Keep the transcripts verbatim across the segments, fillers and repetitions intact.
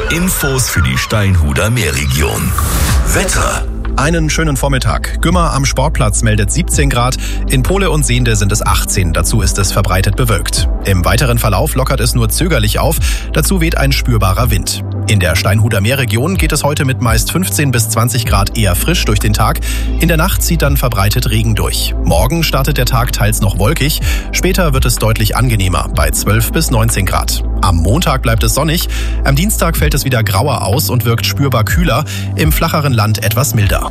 Infos für die Steinhuder Meerregion. Wetter. Einen schönen Vormittag. Gümmer am Sportplatz meldet siebzehn Grad, in Pohle und Sehnde sind es achtzehn, dazu ist es verbreitet bewölkt. Im weiteren Verlauf lockert es nur zögerlich auf, dazu weht ein spürbarer Wind. In der Steinhuder Meerregion geht es heute mit meist fünfzehn bis zwanzig Grad eher frisch durch den Tag. In der Nacht zieht dann verbreitet Regen durch. Morgen startet der Tag teils noch wolkig, später wird es deutlich angenehmer, bei zwölf bis neunzehn Grad. Am Montag bleibt es sonnig, am Dienstag fällt es wieder grauer aus und wirkt spürbar kühler, im flacheren Land etwas milder.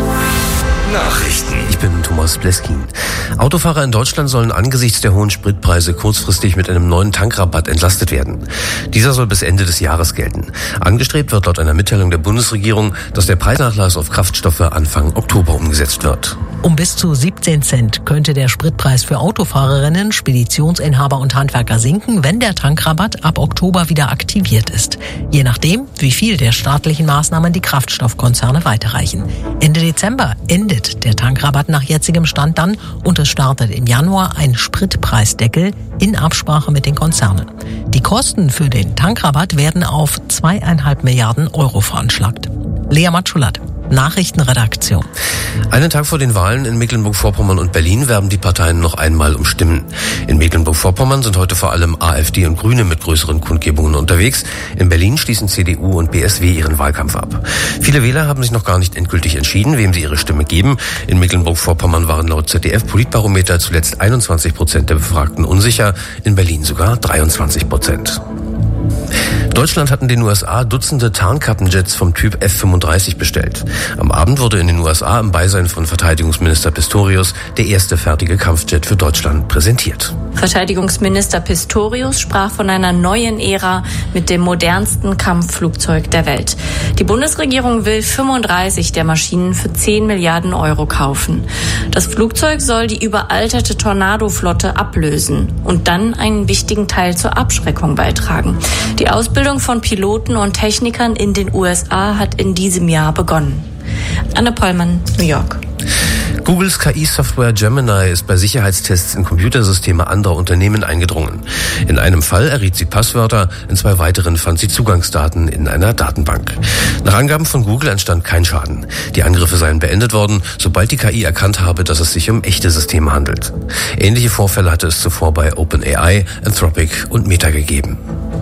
Nachrichten. Ich bin Thomas Bleskin. Autofahrer in Deutschland sollen angesichts der hohen Spritpreise kurzfristig mit einem neuen Tankrabatt entlastet werden. Dieser soll bis Ende des Jahres gelten. Angestrebt wird laut einer Mitteilung der Bundesregierung, dass der Preisnachlass auf Kraftstoffe Anfang Oktober umgesetzt wird. Um bis zu siebzehn Cent könnte der Spritpreis für Autofahrerinnen, Speditionsinhaber und Handwerker sinken, wenn der Tankrabatt ab Oktober wieder aktiviert ist. Je nachdem, wie viel der staatlichen Maßnahmen die Kraftstoffkonzerne weiterreichen. Ende Dezember endet der Tankrabatt nach jetzigem Stand dann und es startet im Januar ein Spritpreisdeckel in Absprache mit den Konzernen. Die Kosten für den Tankrabatt werden auf zweieinhalb Milliarden Euro veranschlagt. Lea Matschulat, Nachrichtenredaktion. Einen Tag vor den Wahlen in Mecklenburg-Vorpommern und Berlin werben die Parteien noch einmal um Stimmen. In Mecklenburg-Vorpommern sind heute vor allem AfD und Grüne mit größeren Kundgebungen unterwegs. In Berlin schließen C D U und B S W ihren Wahlkampf ab. Viele Wähler haben sich noch gar nicht endgültig entschieden, wem sie ihre Stimme geben. In Mecklenburg-Vorpommern waren laut Z D F-Politbarometer zuletzt einundzwanzig Prozent der Befragten unsicher, in Berlin sogar dreiundzwanzig Prozent. Deutschland hat in den U S A Dutzende Tarnkappenjets vom Typ F fünfunddreißig bestellt. Am Abend wurde in den U S A im Beisein von Verteidigungsminister Pistorius der erste fertige Kampfjet für Deutschland präsentiert. Verteidigungsminister Pistorius sprach von einer neuen Ära mit dem modernsten Kampfflugzeug der Welt. Die Bundesregierung will fünfunddreißig der Maschinen für zehn Milliarden Euro kaufen. Das Flugzeug soll die überalterte Tornado-Flotte ablösen und dann einen wichtigen Teil zur Abschreckung beitragen. Die Ausbildung von Piloten und Technikern in den U S A hat in diesem Jahr begonnen. Anne Pollmann, New York. Googles K I-Software Gemini ist bei Sicherheitstests in Computersysteme anderer Unternehmen eingedrungen. In einem Fall erriet sie Passwörter, in zwei weiteren fand sie Zugangsdaten in einer Datenbank. Nach Angaben von Google entstand kein Schaden. Die Angriffe seien beendet worden, sobald die K I erkannt habe, dass es sich um echte Systeme handelt. Ähnliche Vorfälle hatte es zuvor bei OpenAI, Anthropic und Meta gegeben.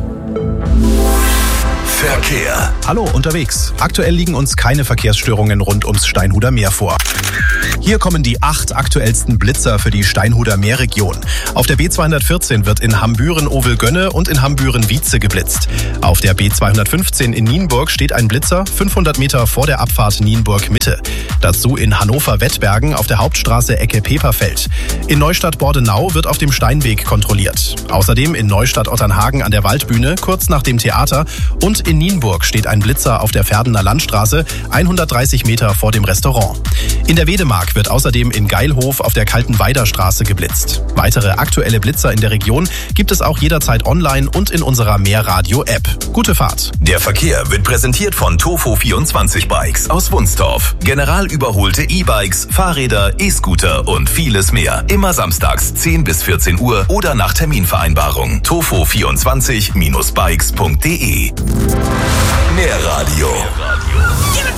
Verkehr. Hallo, unterwegs. Aktuell liegen uns keine Verkehrsstörungen rund ums Steinhuder Meer vor. Hier kommen die acht aktuellsten Blitzer für die Steinhuder Meerregion. Auf der B zweihundertvierzehn wird in Hambüren-Ovelgönne und in Hambüren-Wietze geblitzt. Auf der B zweihundertfünfzehn in Nienburg steht ein Blitzer fünfhundert Meter vor der Abfahrt Nienburg-Mitte. Dazu in Hannover-Wettbergen auf der Hauptstraße Ecke Peperfeld. In Neustadt-Bordenau wird auf dem Steinweg kontrolliert. Außerdem in Neustadt-Otternhagen an der Waldbühne, kurz nach dem Theater, und in Nienburg steht ein Blitzer auf der Verdener Landstraße, hundertdreißig Meter vor dem Restaurant. In der Wedemark wird außerdem in Geilhof auf der Kaltenweider Straße geblitzt. Weitere aktuelle Blitzer in der Region gibt es auch jederzeit online und in unserer Meerradio-App. Gute Fahrt. Der Verkehr wird präsentiert von Tofo vierundzwanzig Bikes aus Wunstorf. General überholte E-Bikes, Fahrräder, E-Scooter und vieles mehr. Immer samstags zehn bis vierzehn Uhr oder nach Terminvereinbarung. Tofo vierundzwanzig Bindestrich bikes punkt de. Meerradio.